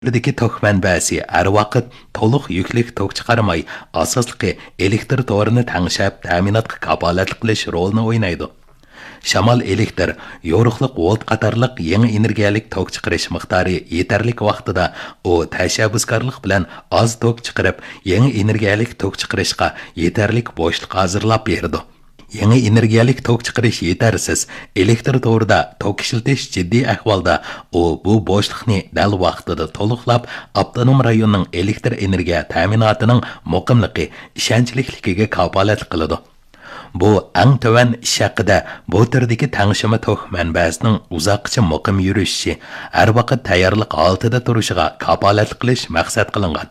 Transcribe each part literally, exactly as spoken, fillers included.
Buradagi tok manbasi har vaqt to'liq yuklik tok chiqarmay, asosliqi elektr to'rini tangshab, ta'minotga kafolatlik qilish rolini o'ynaydi. Shamol elektr, yo'riqliq volt qatorliq yangi energiyalik tok chiqarish miqdori yetarli vaqtida u tashabbuskorlik bilan oz tok chiqarib, yangi energiyalik tok chiqarishga yetarli bo'shliq hozirlab berdi. Yangi energiyalik tok chiqarish yetarsiz, elektr to'rida tok ishlatish jiddiy ahvolda u bu bo'shliqni dal vaqtida to'liqlab, avtonom rayonning elektr energiya ta'minotining muqimligi, ishonchlikligi kafolat qiladi. Bu eng tovan ish haqida bu turdagi tangshima tok manbasining uzoqcha muqim yurishi, har vaqt tayyorlik holatida turishiga kafolat qilish maqsad qilingan.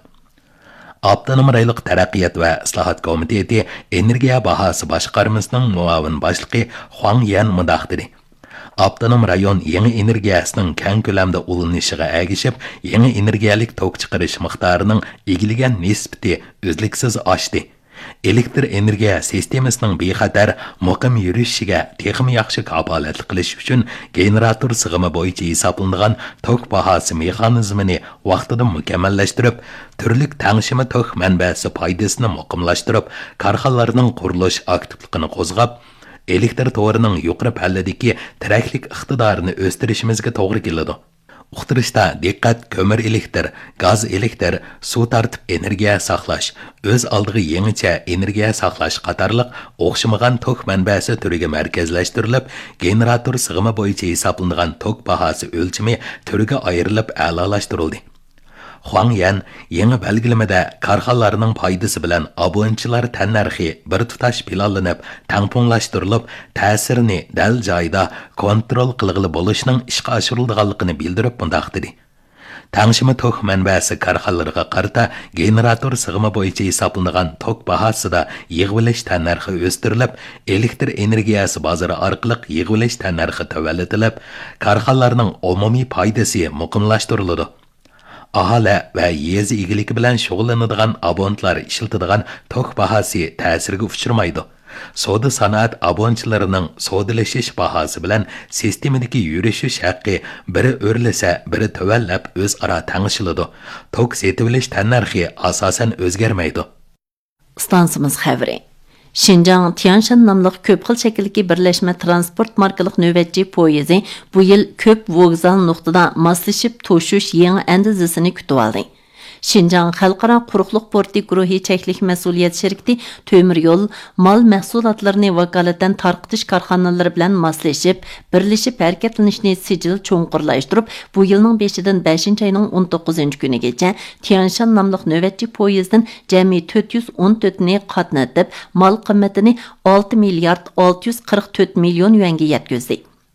Avtonom rayonlik taraqqiyot va islohot komiteti energiya bahosi boshqarmasining muavin boshlig'i Huang Yan mundaq dedi. Avtonom rayon yangi energiyasining keng ko'lamda ulunishiga ergishib, yangi energiyalik tok chiqarish miqdorining egilagan nisbati uzluksiz oshdi. Elektr energiya sistemasining bexatar muqim yurishiga texnik yaxshi kafolatlik qilish uchun generator sig'imi bo'yicha hisoblangan tok bahosi mexanizmini vaqtida mukammallashtirib, turli tangshima tok manbasi foydasini muqimlashtirib, korxonalarning qurilish aktivligini qo'zg'ab, elektr to'rining yuqori palladagi tiraklik iqtidorini o'stirishimizga to'g'ri keladi. Uqtirishda diqqat ko'mir elektr, gaz elektr, suv tartib energiya saqlash, o'z oldiga yangicha energiya saqlash qatorliq o'xshamagan tok manbasi turiga markazlashtirilib, generator sig'imi bo'yicha hisoblangan tok bahosi o'lchami turiga ayrilib a'lolashtirildi. Huang Yan yangi belgilamada korxonalarning foydasi bilan abonchilar tannarxi bir tutash planlanib, tangpunglashtirilib, ta'sirini dal joyda kontrol qilg'ili bo'lishning ishga oshirilganligini bildirib bundaq dedi. Tangshima tok manbasi korxonalarga qarata generator sig'imi bo'yicha hisoblangan tok bahosida yig'ilish tannarxi o'stirilib, elektr energiyasi bozori orqali yig'ilish tannarxi tavallatilib, korxonalarning umumiy foydasi muqimlashtiriladi. Aholi va yezi egiligi bilan shug'ullanadigan abonentlar ishlatadigan tok bahosi ta'sirga uchramaydi. Savdo sanoat abonchilarining savdolashish bahosi bilan sistemadagi yurishish haqqi biri o'rlasa, biri tuvallab o'zaro tangishiladi. Tok setib olish tannarxi asosan o'zgarmaydi. Stansimiz xabari. Şinjan Tianshan namlıq köp xil şəkildəki birləşmə transport markalıq növbətçi poyezi bu yıl köp vokzal nöqtada maslaşıb toşuş yeni əndizisini kütüb aldı. Şinjan Xalqara Quruqluq Porti Guruhi çəklik məsuliyyət şirkəti tömür yol mal məhsulatlarını vakalətən tarqıtış karxanaları bilan maslaşıb, birləşib hərəkətlanışni sicil çoğunqurlaşdırıb, bu yılның beşidən beşinci ayının on toqquzuncu günügəcə Tianshan namlıq növbətçi poyezdin cəmi dörd yüz on dördni qatnatıb, mal qiymətin altı milyard altı yüz qırx dörd milyon yuanga yetkizdi.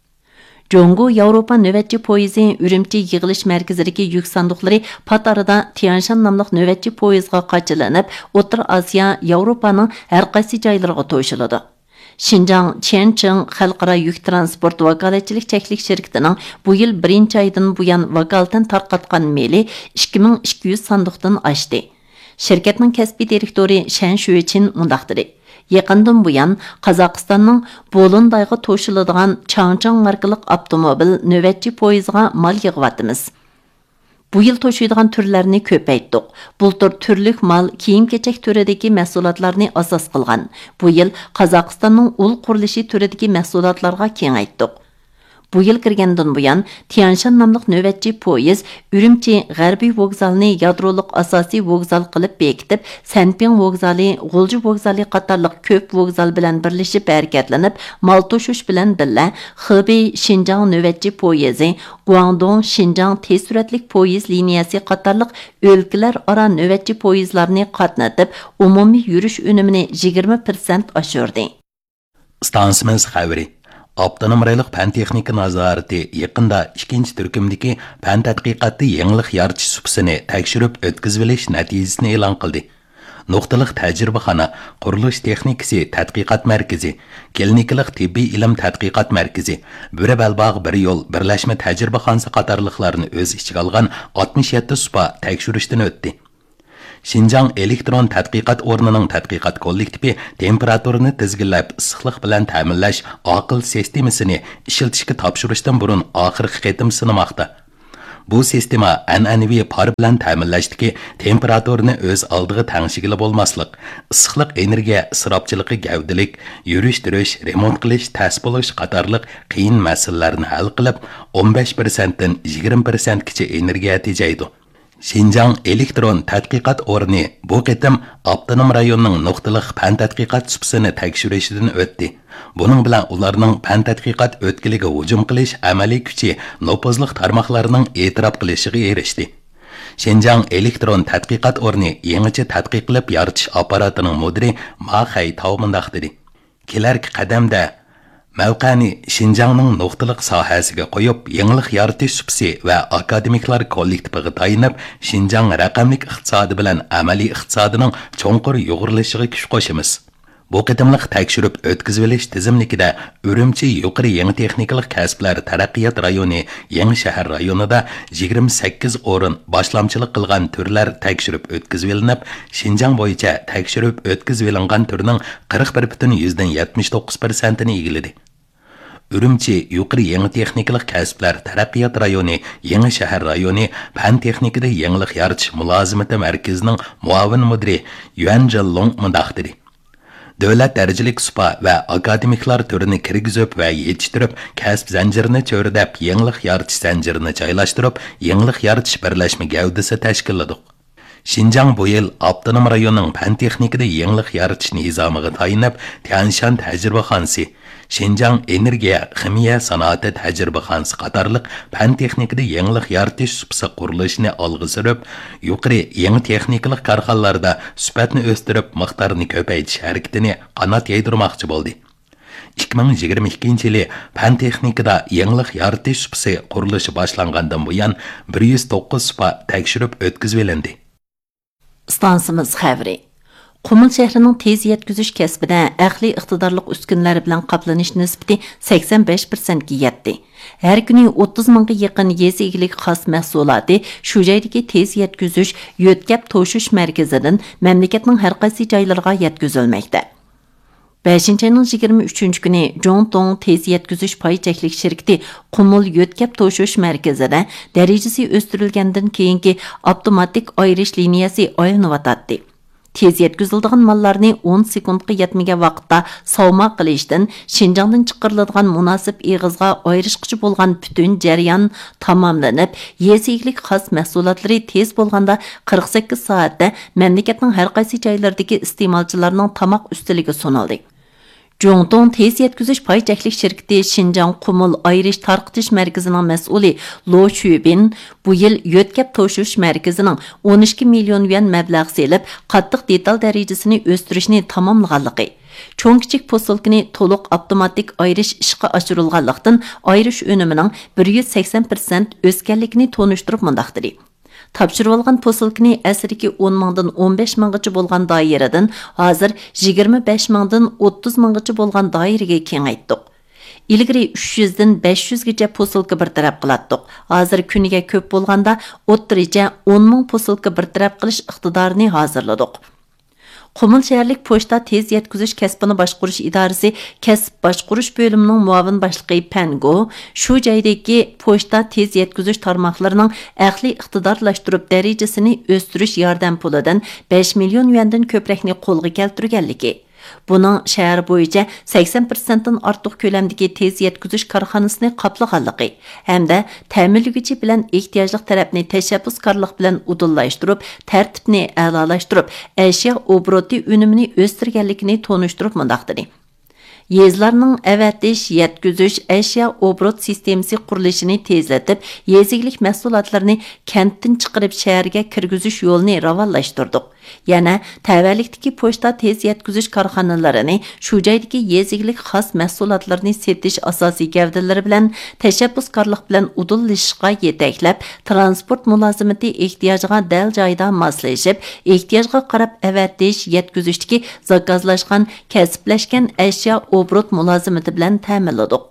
Jongo Avropa növbətçi poyezi Ürümçi yığılış mərkəzidəki yük sandıqları pat arada Tianshan namlıq növbətçi poyezға qaçılanıb, Otur Asiya, Avropanın hər qaysı joylarına toşuladı. Şinjan Chengcheng Xalqara yük transport vakolatchilik çəklik şirkətinin bu yıl birinci aydan buyan vakolatdan tarqatqan meli ikki ming ikki yuz sandıqdan aşdı. Şirkətnin kəsbi direktori Shan Shuichin mundaq dedi. Yaqindan buyan Qozog'istonning Bolondayga to'shiladigan Changchang markalik avtomobil navbatchi poyezga mal yig'yapmiz. Bu yil to'shiydigan turlarni ko'paytdik. Bultur turlik mal kiyim-kechak turidagi mahsulotlarni asos qilgan. Bu yil Qozog'istonning ul qurilishi turidagi mahsulotlarga kengaytdik. Bu yıl kirgandan buyan Tianshan namlıq növbətçi poyez Ürümçi G'arbiy vokzalni yadroliq asosiy vokzal qilib bekitib, Sanping vokzali, G'ulji vokzali qatorliq ko'p vokzal bilan birlashib harakatlanib, mal to'shish bilan birga Xibey Xinjiang növbətçi poyezi, Guangdong Xinjiang tez suratlik poyez liniyasi qatorliq o'lkalar aro növbətçi poyezlarni qatnatib, umumiy yurish unumini yigirma foiz oshirdi. Stansimiz xabari. Avtonom rayonlik fan texnika nazorati yaqinda ikkinchi turkumdagi fan tadqiqoti yangilik yaratish supsini tekshirib o'tkazib olish natijasini e'lon qildi. Nuqtaliq tajribaxona, qurilish texnikasi tadqiqot markazi, klinikalik tibbiy ilm tadqiqot markazi, bir balbog' bir yo'l birlashma tajribaxonasi qatorliqlarni o'z ichiga olgan oltmish yetti supa tekshirishdan o'tdi. Şinjan elektron tadqiqot o'rnining tadqiqot kollektivi temperaturani tizginlab issiqlik bilan ta'minlash aql sistemasini ishlatishga topshirishdan burun oxirgi qatim sinamoqda. Bu sistema an'anaviy par bilan ta'minlashdagi temperaturani o'z oldiga tangshigili bo'lmaslik, issiqlik energiya isrofchiligi gavdalik, yurish-turish, remont qilish, tas bo'lish qatorliq qiyin masalalarni hal qilib, o'n besh foiz dan yigirma foiz gacha energiya tejaydi. Şinjan elektron tadqiqot o'rni bu qitim avtonom rayonning nuqtaliq fan tadqiqot supsini tekshirishdan o'tdi. Buning bilan ularning fan tadqiqot o'tkiliga hujum qilish amaliy kuchi nopozliq tarmoqlarining e'tirof qilishiga erishdi. Şinjan elektron tadqiqot o'rni yangicha tadqiq qilib yaratish apparatining mudiri Ma Xay Tao mundaq dedi. Kelarki qadamda mavqani Şinjanning nuqtaliq sohasiga qo'yib, yangilik yaratish supsi va akademiklar kollektiviga tayinib, Şinjan raqamlik iqtisodi bilan amaliy iqtisodining cho'nqur yo'g'rilishiga kuch qo'shamiz. Bu qitimliq tekshirib o'tkazilish tizimlikida Urumchi yuqori yangi texnikalik kasblar taraqqiyot rayoni yangi shahar rayonida yigirma sakkiz o'rin boshlamchilik qilgan turlar tekshirib o'tkazilinib, Şinjan bo'yicha tekshirib o'tkazilingan turning qirq bir butun yuzdan yetmish to'qqiz foiz ni egalladi. Urumchi yuqori yangi texnikalik kasblar taraqqiyot rayoni yangi shahar rayoni fan texnikada yangilik yaratish mulozimati markazining muavin mudiri Yuan Zhellong mundaq dedi. Davlat darajalik supa va akademiklar turini kirgizib va yetishtirib, kasb zanjirini cho'ridab, yangilik yaratish zanjirini joylashtirib, yangilik yaratish birlashma gavdasi tashkilladik. Şinjan bu yil avtonom rayonning fan texnikada yangilik yaratish nizomiga tayinib, Tianshan tajribaxonasi, Şinjan energiya, ximiya sanoati tajribaxonasi qatorliq fan texnikada yangilik yaratish supsi qurilishini olg'a surib, yuqori yangi texnikalik korxonalarda sifatni o'stirib, miqdorini ko'paytirish harakatini qanot yaydirmoqchi bo'ldi. ikki ming yigirma ikkinchi yili fan texnikada yangilik yaratish supsi qurilishi boshlangandan buyon bir yuz to'qqiz supa tekshirib o'tkazilindi. Stansimiz xəbri. Qumul şəhərinin tez yetkizish kəsbində əqli iqtidarlıq üskünləri bilan qaplanish nisbati sakson besh foizga yetdi. Hər günü o'ttiz mingga yaqin yezi egilik xas məhsulati shu joydagi tez yetkizish yo'tkab to'shish markazidan mamlakatning har qaysi joylariga yetkazilmoqda. beshinchi ayning yigirma uchinchi kuni Jongdong tez yetkizish pay cheklik shirkati Qumul yo'tkab to'shish markazida darajasi o'stirilgandan keyingi avtomatik ayirish liniyasi olinayotdi. Tez yetkaziladigan mallarni o'n sekundga yetmagan vaqtda savma qilishdan Şinjandan chiqariladigan munosib eg'izga ayirishqchi bo'lgan butun jarayon tamomlanib, yeziklik xos mahsulotlari tez bo'lganda qirq sakkiz soatda mamlakatning har qaysi joylaridagi iste'molchilarning tomoq ustiliga sunildi. Jongdong tez yetkizish pay cheklik shirkati Şinjan Qumul ayirish tarqitish markazining mas'uli Lo Shubin bu yil yo'tkab to'shish markazining o'n ikki million yuan mablag' selib, qattiq detal darajasini o'stirishni tamomlaganligi, cho'ng kichik posilkani to'liq avtomatik ayirish ishga oshirilganlikdan ayirish unimining bir yuz sakson foiz o'sganligini tonishtirib mundaq dedi. Tapşırıb olğan posilkini əsriki o'n mingdan o'n besh minggacha bo'lgan doiradan hozir yigirma besh mingdan o'ttiz minggacha bo'lgan doiraga kengaytdik. Ilgari uch yuzdan besh yuzgacha posilka bir taraf qilatdik. Hozir kuniga ko'p bo'lganda o'ttiricha o'n ming posilka bir taraf qilish iqtidorini hozirladik. Qumul şəhərlik poçta tez yetkizish kasbini boshqarish idorasi kasb boshqarish bo'limining muavin boshlig'i Pango shu joydagi poçta tez yetkizish tarmoqlarining aqliy iqtidorlashtirib darajasini o'stirish yordam pulidan besh million yuandan ko'prakni qo'lga keltirganligi. Buning shahar bo'yicha sakson foiz dan ortiq ko'lamdagi tez yetkizish korxonasini qaplaganligi hamda ta'minlovchi bilan ehtiyojli tarafni tashabbuskorlik bilan udullaştirib, tartibni a'lolashtirib, ashyo obroti unumini o'stirganligini tonishtirib mundaq dedi. Yezlarning avatish, yetkizish, ashyo obrot sistemasi qurilishini tezlatib, yeziklik mahsulotlarini kentdan chiqarib shaharga kirgizish yo'lini ravonlashtirdik. Yana tavallikdagi poçta tez yetkizish korxonalarini shu joydagi yeziklik xos mahsulotlarni setish asosiy gavdalari bilan tashabbuskorlik bilan udullashishga yetaklab, transport mulozimati ehtiyojiga dal joyda moslashib, ehtiyojga qarab avatish, yetkizishdagi zakazlashgan, kasblashgan ashyo obrot mulozimati bilan ta'minladik.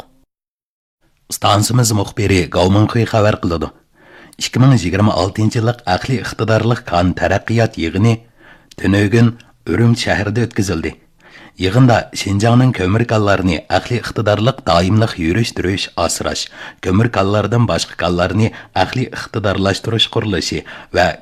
Stansimiz muxbiri Gaumunqi xabar qildi. ikki ming yigirma oltinchi yillik aqliy iqtidorlik kan taraqqiyot yig'ini Tönögün Urumchi shahrida o'tkazildi. Yığında Şinjanның kömür kallarını әхли iqtidarlıq daimliq yürüş-dürüş, asraş, kömür kallardan başqa kallarını әхli iqtidarlaştırış qurilishi va